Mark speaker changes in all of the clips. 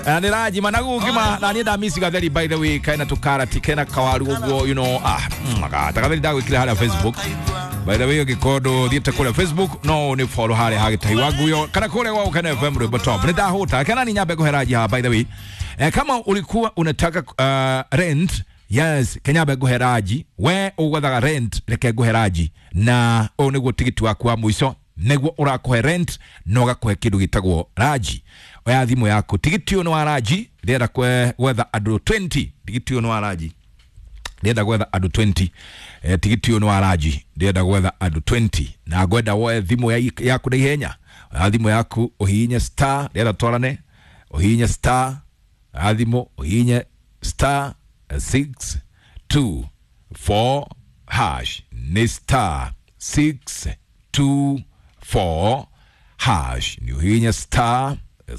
Speaker 1: ni Raji managu kima na ni da misi gatheri by the way kaina tukara tikena kawaru go you know magata gatheri dago kile hala Facebook by the way gikodo thiete kule Facebook no ni follow hale hage taiwagu yo kana kule wao kana FM Rwimbo Top ni dahuta kana ni nyambe goheraji ha by the way kama ulikuwa unataka rent yes kenyambe goheraji we ugwathaga rent reke goheraji na o niguo tigiti waku wa muico niguo urakohe rent no gakohe kindu gitagwo Raji oya thimu yako tigiti ono wa Raji ndenda gwetha andu 20 tigiti ono wa Raji ndenda gwetha andu 20 tigiti ono wa Raji ndenda gwetha andu 20 na gwenda woe thimu yaku na ihenya oya thimu yaku uhinye star ndenda twarane uhinye star thimu uhinye star 624 hash ni star 624 hash ni uhinye star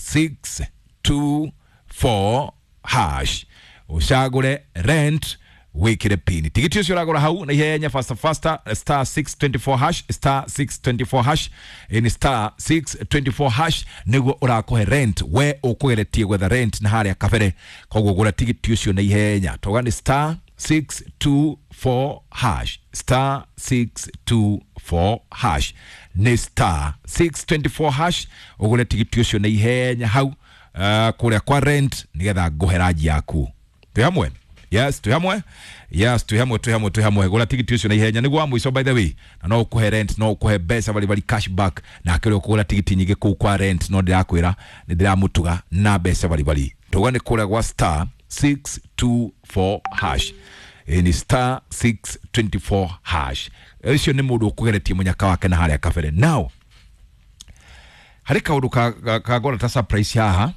Speaker 1: 624 hash ushagure rent wikire pini tigiti ucio uragura hau na ihenya faster star 624 hash star 624 hash in star 624 hash niguo urakohe rent we ukugeretie gwetha rent na haria kabere koguo gura tigiti ucio na ihenya togani star 624 hash star 624 hash ni star 624 hash ugure tigiti ucio na ihenya hau kuria kwa rent nigetha goheraji yaku tuhamwe yes tuhamwe gura tigiti ucio na ihenya niguo amwiso by the way na no kuhe rent no kuhe besa bali cashback na kile kugura tigiti nyingi ku kwa rent no ndirakwira ni ndiramutuga na besa bali tugane kuria kwa star 624 hash ni star 624 hash icio ni mundu ukugeretie munyaka wake na haria kabere now hari kaundu kagora ta surprise haha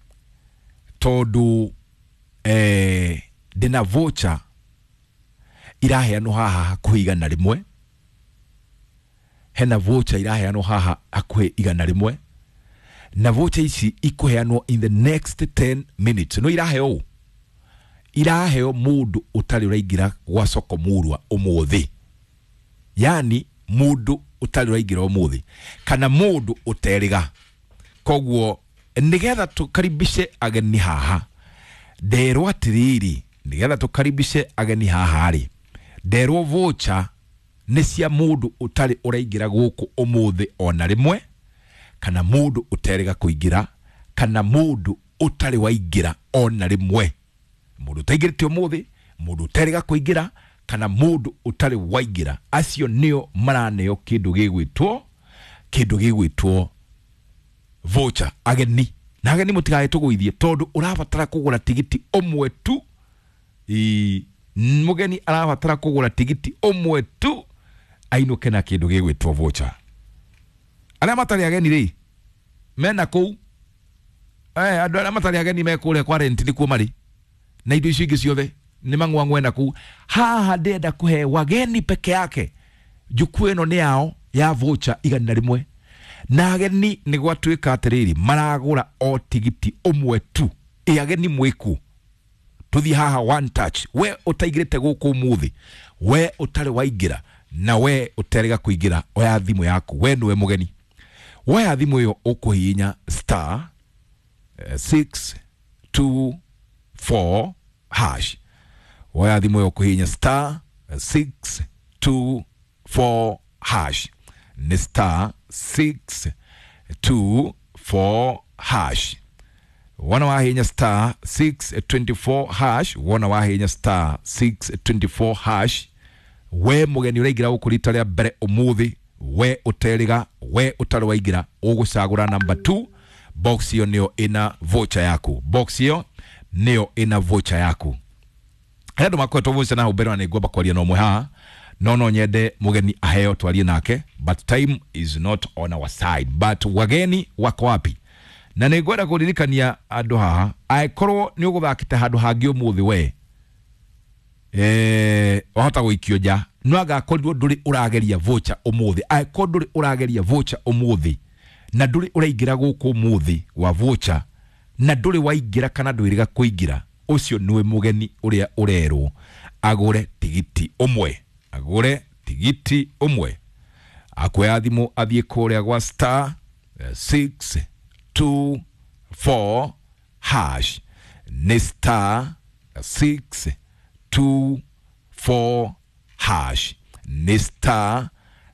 Speaker 1: tondu dina voucher iraheanwo haha hakuhi 100 hena voucher iraheanwo haha hakuhi 100 na voucher ici ikuheanwo in the next 10 minutes no iraheo mundu utari uraingira gwa soko murwa umuthi yani mundu utari uraingira umuthi kana mundu uteriga koguo nigetha tukaribishe ageni haha derwa tiriri nigetha tukaribishe ageni haha ri derwa voucher ni cia mundu utari uraingira guku umuthi ona rimwe kana mundu uteriga kuingira kana mundu utari waingira ona rimwe mundu utaingirite umuthi mundu uteriga kuingira kana mundu utari waingira acio nio maraneo kindu gigwitwo voucher ageni na ageni mutigae tuguithie tondu urabatara kugura tigiti omwe tu mugeni arabatara kugura tigiti omwe tu ainuke na kindu gigwitwo voucher ala matari ageni ri mena ku andu ala matari ageni mekure kwa rent ni ku mari na indo icio ingi ciothe ni mangwangwe na ku haha ndenda kuhe wageni peke yake juku eno ni yao ya voucher 100 na ageni ni gwatuika atiriri maragura o tigiti omwe tu ageni mwiku tuthi haha one touch we utaigirite guku muthi we utari waingira na we uteriga kuingira oya thimu yaku we niwe mugeni we thimu yo ukuhinya star 624 hash oya thimu yo ukuhinya star 624 hash ni star 624 hash wana wahinya star 624 hash wana wahinya star 624 hash we mugeni uraigira ukurita ria mbere umuthi we uteriga we utari waigira ugucagura number 2 box yo nio ina voucher yaku box yo nio ina voucher yaku hendu makweto voucher na ubero ni gomba kwaria no mwe ha no nyende mugeni aheo twalie nake but time is not on our side but wageni wako wapi na nigwenda kuririkania andu haha aikorwo ni uguthakite handu hangi umuthi we wahota guikio ja no agakorirwo nduri urageria voucher umuthi aikorwo nduri urageria voucher umuthi na nduri uraingira guku umuthi wa voucher na nduri waingira kana ndwiriga kuingira ucio niwe mugeni uria urerwo agure tigiti umwe akwe thimu athie kuria gwa star 624 hash ni star 624 hash ni star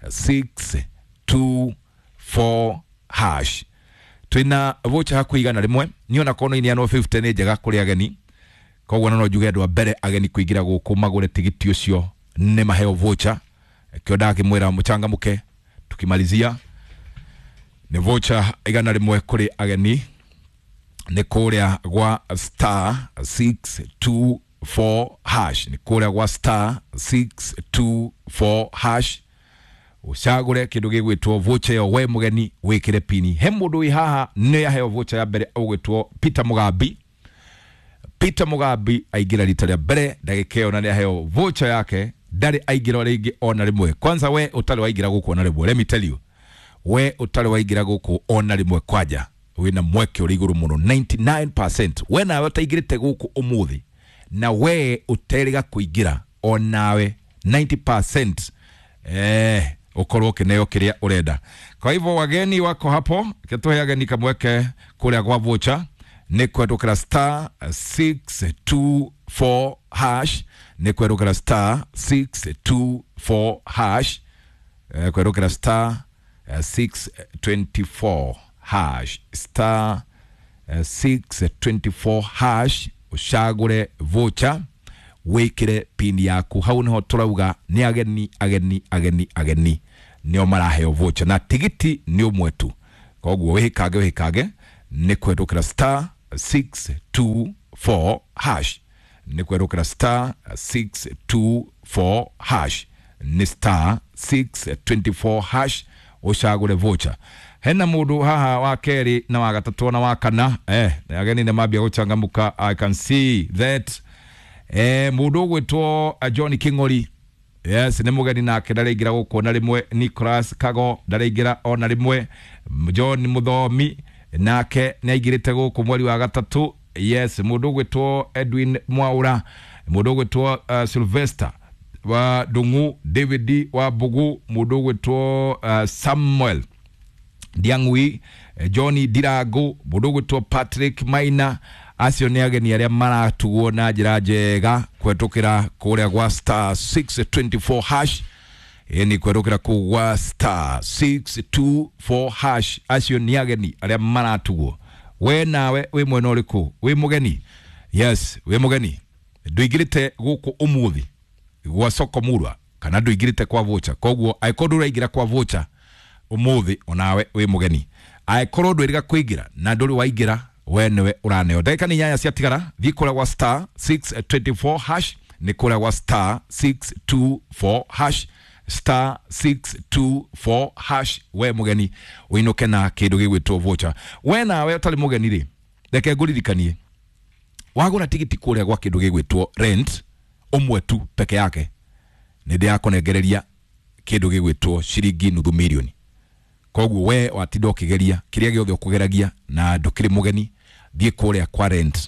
Speaker 1: 624 hash. Twina vocha hakuigana rimwe niona kono ini ano 50 ni njega kuri ageni koguo no njuge andu mbere ageni kuigira guku magure tigiti ucio ni maheo vocha kio ndakimwira muchangamuke tukimalizia ni vocha igana rimwe kuri ageni ni kuria gwa star 624 hash ni kuria gwa star 624 hash ucagure kindu gigwitwo vocha yo we mugeni wikire pini he mundu wi haha ne yaheo vocha ya mbere ugwitwo Peter Mugambi aigira rita rya mbere ndagikeo na yaheo vocha yake ndari aigira ringi ona rimwe. Kwanza we utari waigira guku ona rimwe, let me tell you, we utari waigira guku ona rimwe kwaja wina mweke uri iguru muno 99%. we nawe utaigirite guku umuthi na we uteriga kuigira onawe 90% ukorwo kineo kiria urenda. Kwa hivyo wageni wako hapo ketohe ageni kamweke kuria kwa vocha ni kwedukira star 624 hash ni kwedukira star 624 hash kwedukira star 624 hash star 624 hash ushagure vocha wikire pini yaku. Hau niho turauga ni ageni nio maraheo vocha na tigiti ni umwetu. Koguo wihikage ni kwedukira star 624 hash ni kwedukira star 624 hash ni star 624 hash ushagure vocha. Hena mundu haha wa keri na wa gatatu na wa kana ageni ne mabia guchangamuka. I can see that mundu gwitwo John King'ori, yes, ni mugeni nake ndarigira guko na rimwe. Nicholas Kago ndarigira ona rimwe. John Muthomi nake naigirite guko mweri wa gatatu. Yes, mundu gwitwo Edwin Mwaura, mundu gwitwo Sylvester wa Dungu, David wa Bugu, mundu gwitwo Samuel Diangwi, Johnny Dirago, mundu gwitwo Patrick Maina. Acio ni ageni aria maratuo na njira njega kwetukira kuria gwa star 624 hash ni kwetukira kwa star 624 hash. Acio ni ageni aria maratuo. We nawe we mwena uriku we mugeni? Yes, we mugeni nduigirite guku umuthi gwa soko murwa kana nduigirite kwa vocha. Koguo aikorwo uraigira kwa vocha umuthi onawe we mugeni. Aikorwo ndwiriga kuigira na nduri waigira wenewe uraneo. Dakika ni nyanya ciatigara thikura wa star 624 hash ni kura wa star 624 hash star 624 hash. We mugeni uinuke na kindu gigwitwo vocha. We nawe utari mugeni ri reke nguririkanie wagura tigiti kuria gwa kindu gigwitwo rent umwe tu peke yake ni ndia kunengereria kindu gigwitwo ciringi nuthu milioni. Koguo we watindo ukigeria kiria giothe ukugeragia na ndukiri mugeni thie kuria kwa rent.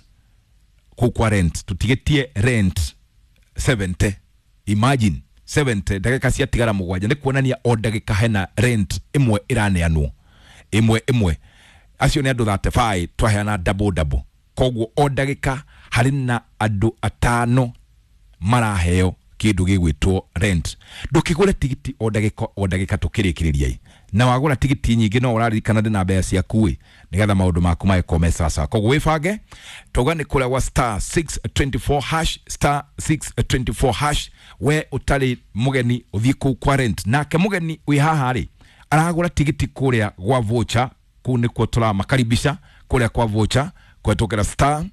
Speaker 1: Kwa rent tutigetie rent 70. Imagine 70 ndagika cia tigara mugwanja ni kuonania o ndagika hena rent imwe iraneanwo imwe. Acio ni andu 35 twaheana double. Koguo o ndagika hari na andu atano maraheo kindu gigwitwo rent. Ndukigure tigiti o ndagika tukirikiriria na wagura tigiti nyingi no uraririkana ndi na mbeca ciaku nigetha maundu maku maikome sasa. Koguo wifange togani kula wa star 624 hash star 624 hash. We utari mugeni uthiku kwa rent nake mugeni wi haha ri aragura tigiti kuria gwa vocha kuni ko tura makaribisha kuria kwa vocha kwetokera star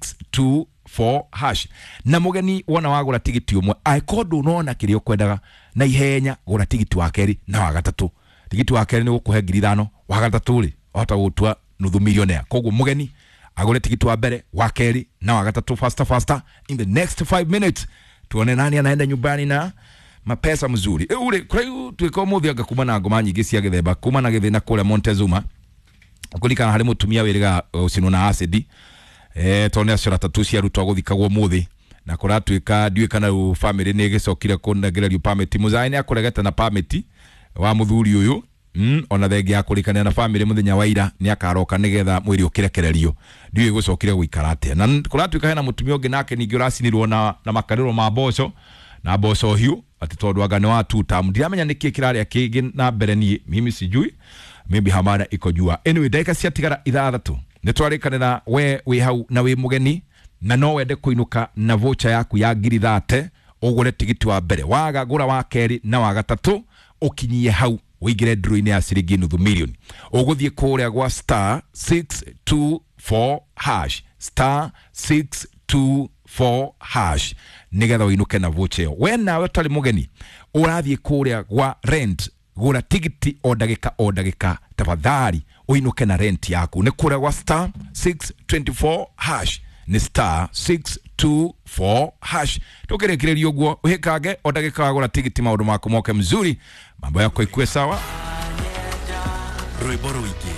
Speaker 1: 624 hash. Na mugeni wona wagura tigiti umwe aikondu unaona kirio kwendaga na ihenya gura tigiti wa keri na wa gatatu. Tigiti wa keri ni gukuhe 5,000 wa gatatu ri ota gutua nuthu millionaire. Koguo mugeni agure tigiti wa mbere wa keri na wa gatatu faster in the next 5 minutes. Tuone nani anaenda nyumbani na mapesa mzuri. Ule kwa hiyo tuiko muthi agakuma na ngoma nyingi cia githemba kuma na githina kule Montezuma. Kulika hari mutumia wiriga usino na acid. Tone acora tatu cia rutwa guthikagwo muthi na kuratuika ndiwika na family ni gicokire kunegererio permit muzaini akuregete na permit wa muthuri uyu ona thenge ya kurikania na family muthenya waira ni akaroka nigetha mwiri ukirekererio ndiwe gucokire guikara atia na kuratuika hena mutumia ungi nake ningi uracinirwo na makariro ma boco na boco hiu ati tondu agane wa tuta ndiramenya niki kiraria kingi na mbere ni mimi sijui maybe hamada iko jua anyway dakika cia tigara ithathatu nitwarikanira we hau na we mugeni na no wende kuinuka na vocha yaku ya ngiri 30 ugure tigiti wa mbere waga gura wa keri na wa gatatu ukinyie hau wigire draw-ini ya ciringi $500,000 uguthie kuria gwa star 624 hash star 624 hash nigetha uinuke na vocha yo we nawe tari mugeni urathie kuria gwa rent gura tigiti o dagika tafadhali uinuke na rent yaku ni kuria gwa star 624 hash ni star 624 hash tukirekererio guo uhikage o dagika agura tigiti maundu mako moke mzuri mambo yako ikue sawa
Speaker 2: Rwimbo ruigi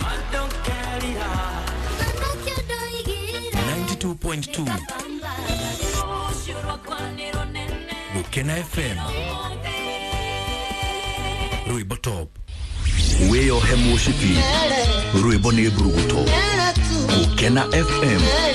Speaker 2: 92.2 Bukena FM Rwimbo top
Speaker 3: Weyo hemu shipi Rwimbo ni buruguto Bukena FM